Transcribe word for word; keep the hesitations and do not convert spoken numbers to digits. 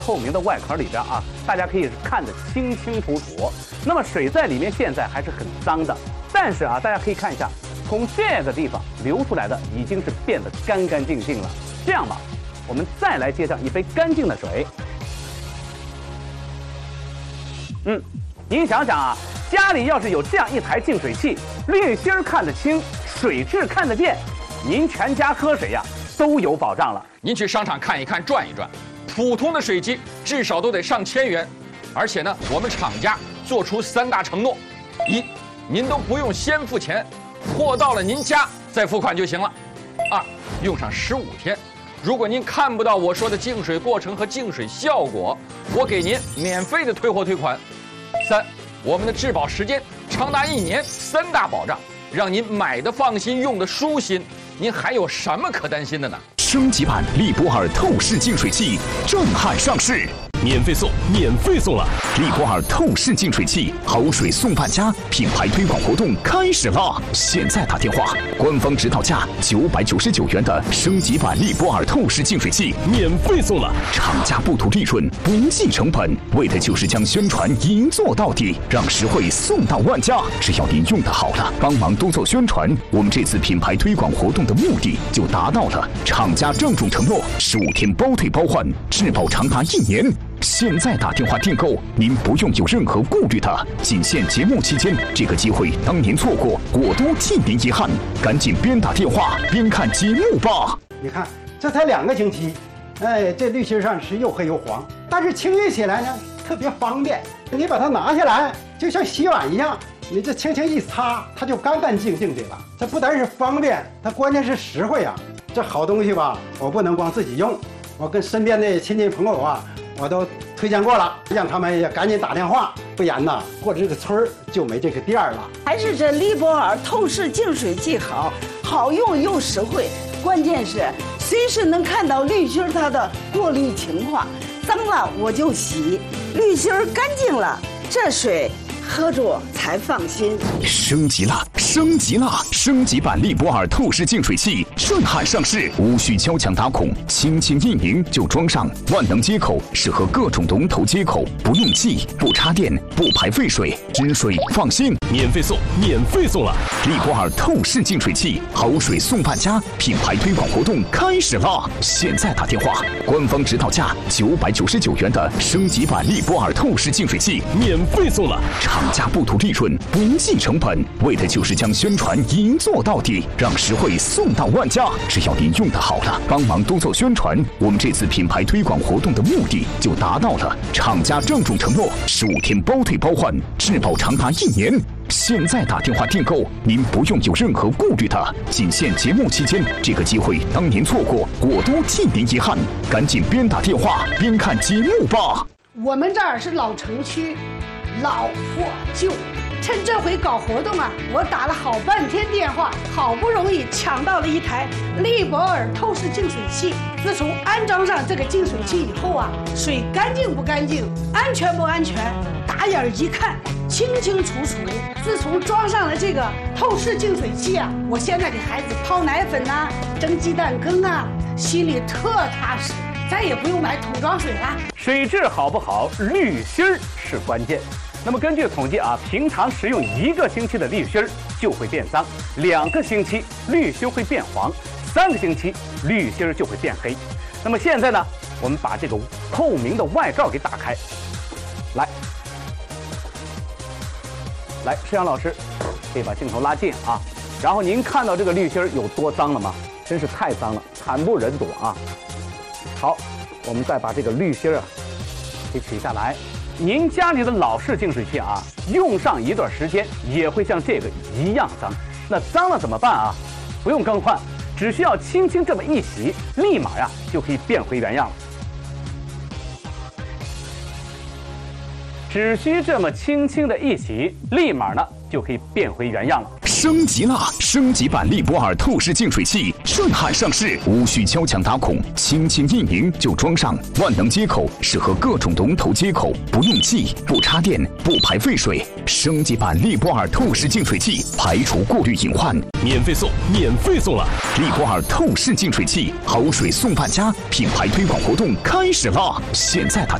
透明的外壳里边啊，大家可以看得清清楚楚。那么水在里面现在还是很脏的，但是啊，大家可以看一下，从这个地方流出来的已经是变得干干净净了。这样吧，我们再来接上一杯干净的水。嗯，您想想啊，家里要是有这样一台净水器，滤芯儿看得清，水质看得见，您全家喝水呀都有保障了。 您去商场看一看，转一转。普通的水机至少都得上千元，而且呢，我们厂家做出三大承诺：一，您都不用先付钱，货到了您家再付款就行了；二，用上十五天，如果您看不到我说的净水过程和净水效果，我给您免费的退货退款；三，我们的质保时间长达一年，三大保障，让您买的放心，用的舒心，您还有什么可担心的呢？ 升级版利博尔透视净水器震撼上市，免费送，免费送了！利博尔透视净水器好水送半价品牌推广活动开始啦！现在打电话，官方指导价九百九十九元的升级版利博尔透视净水器免费送了，厂家不图利润，不计成本，为的就是将宣传一做到底，让实惠送到万家。只要您用的好了，帮忙多做宣传，我们这次品牌推广活动的目的就达到了。厂家郑重承诺，十五天包退包换，质保长达一年。现在打电话订购，您不用有任何顾虑的。仅限节目期间，这个机会当您错过，我都替您遗憾。赶紧边打电话边看节目吧。 你看，这才两个星期，哎，这滤芯上是又黑又黄，但是清洁起来呢特别方便。你把它拿下来，就像洗碗一样，你这轻轻一擦，它就干干净净的了。这不单是方便，它关键是实惠啊。这好东西吧，我不能光自己用，我跟身边的亲戚朋友啊，我都推荐过了，让他们也赶紧打电话，不然呐，过了这个村儿就没这个店了。 还是这利博尔透视净水器好，好用又实惠，关键是随时能看到滤芯它的过滤情况，脏了我就洗，滤芯干净了，这水喝着才放心。 升级了，升级了！升级版利博尔透视净水器震撼上市，无需敲墙打孔，轻轻一拧就装上。万能接口适合各种龙头接口，不用记，不插电，不排废水，止水放心。免费送，免费送了！利博尔透视净水器好水送半价品牌推广活动开始啦！现在打电话，官方指导价九百九十九元的升级版利博尔透视净水器免费送了，厂家不图利润，不计成本，为的就是将宣传一做到底，让实惠送到万家。只要您用的好了，帮忙多做宣传，我们这次品牌推广活动的目的就达到了。厂家郑重承诺，十五天包退包换，质保长达一年。现在打电话订购，您不用有任何顾虑的。仅限节目期间，这个机会当您错过，我都替您遗憾。赶紧边打电话边看节目吧。 我们这儿是老城区，老破旧。趁这回搞活动啊，我打了好半天电话，好不容易抢到了一台利博尔透视净水器。自从安装上这个净水器以后啊，水干净不干净，安全不安全，打眼一看清清楚楚。自从装上了这个透视净水器啊，我现在给孩子泡奶粉啊，蒸鸡蛋羹啊，心里特踏实，再也不用买桶装水了。 水质好不好，滤芯儿是关键。那么根据统计啊，平常使用一个星期的滤芯儿就会变脏，两个星期滤芯会变黄，三个星期滤芯儿就会变黑。那么现在呢，我们把这个透明的外罩给打开，来，来，施阳老师，可以把镜头拉近啊。然后您看到这个滤芯儿有多脏了吗？真是太脏了，惨不忍睹啊。好，我们再把这个滤芯儿啊给取下来。您家里的老式净水器啊，用上一段时间也会像这个一样脏。那脏了怎么办啊？不用更换，只需要轻轻这么一洗，立马呀就可以变回原样了。只需这么轻轻的一洗，立马呢就可以变回原样了。 升级啦！升级版利博尔透视净水器顺海上市，无需敲墙打孔，轻轻一拧就装上。万能接口适合各种龙头接口，不用气，不插电，不排废水。升级版利博尔透视净水器排除过滤隐患， 免费送，免费送了！ 利博尔透视净水器，好水送万家，品牌推广活动开始啦！现在打。